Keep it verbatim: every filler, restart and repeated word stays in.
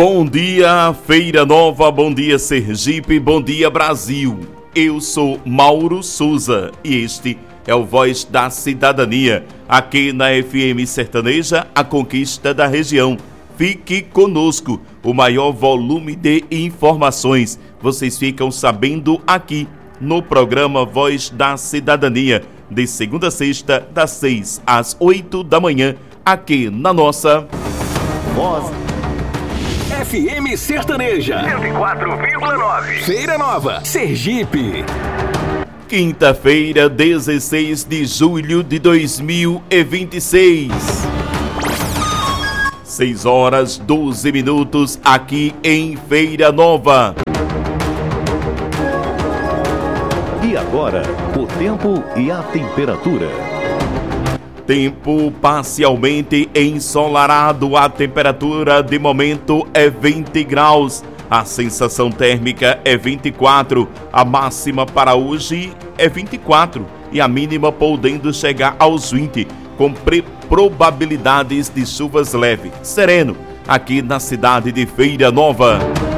Bom dia, Feira Nova, bom dia, Sergipe, bom dia, Brasil. Eu sou Mauro Souza e este é o Voz da Cidadania, aqui na F M Sertaneja, a conquista da região. Fique conosco, o maior volume de informações vocês ficam sabendo aqui no programa Voz da Cidadania, de segunda a sexta, das seis às oito da manhã, aqui na nossa Voz F M Sertaneja cento e quatro vírgula nove. Feira Nova, Sergipe. Quinta-feira, dezesseis de julho de dois mil e vinte e seis. seis horas doze minutos aqui em Feira Nova. E agora, o tempo e a temperatura. Tempo parcialmente ensolarado, a temperatura de momento é vinte graus, a sensação térmica é vinte e quatro, a máxima para hoje é vinte e quatro e a mínima podendo chegar aos vinte, com pre- probabilidades de chuvas leves. Sereno, aqui na cidade de Feira Nova.